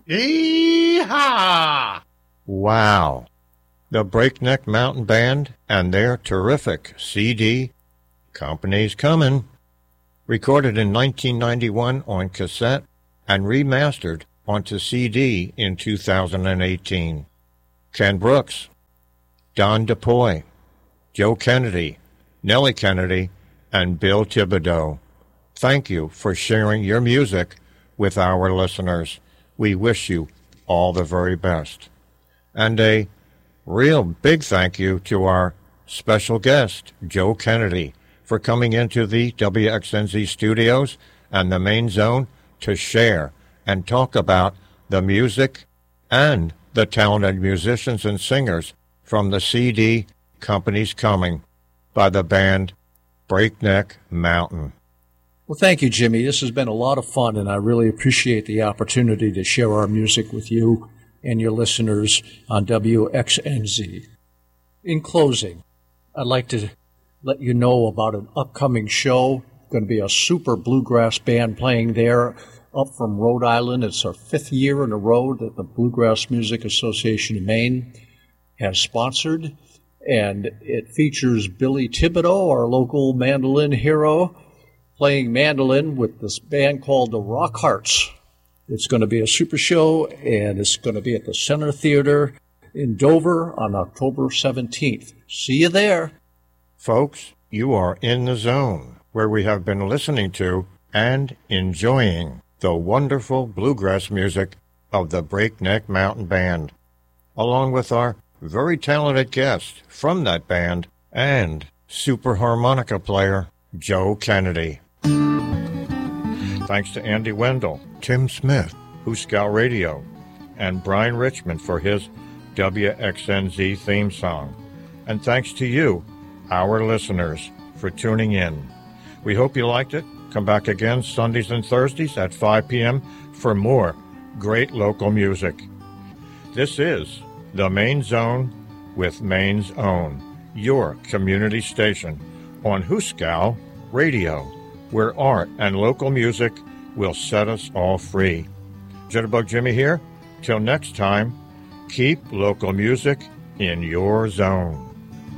Yee-haw! Wow. The Breakneck Mountain Band and their terrific CD, Company's Comin', recorded in 1991 on cassette and remastered onto CD in 2018. Ken Brooks, Don DePoy, Joe Kennedy, Nellie Kennedy, and Bill Thibodeau. Thank you for sharing your music with our listeners. We wish you all the very best. And a real big thank you to our special guest, Joe Kennedy, for coming into the WXNZ studios and the Main Zone to share and talk about the music and the talented musicians and singers from the CD Company's Coming by the band Breakneck Mountain. Well, thank you, Jimmy. This has been a lot of fun, and I really appreciate the opportunity to share our music with you and your listeners on WXNZ. In closing, I'd like to let you know about an upcoming show. Going to be a super bluegrass band playing there up from Rhode Island. It's our 5th year in a row that the Bluegrass Music Association of Maine has sponsored, and it features Billy Thibodeau, our local mandolin hero, playing mandolin with this band called the Rock Hearts. It's going to be a super show, and it's going to be at the Center Theater in Dover on October 17th. See you there. Folks, you are in the zone where we have been listening to and enjoying the wonderful bluegrass music of the Breakneck Mountain Band, along with our very talented guest from that band and super harmonica player, Joe Kennedy. Thanks to Andy Wendell, Tim Smith, Hooskow Radio, and Brian Richmond for his WXNZ theme song. And thanks to you, our listeners, for tuning in. We hope you liked it. Come back again Sundays and Thursdays at 5 p.m. for more great local music. This is The Main Zone with Maine's Own, your community station on Hooskow Radio, where art and local music will set us all free. Jitterbug Jimmy here. Till next time, keep local music in your zone.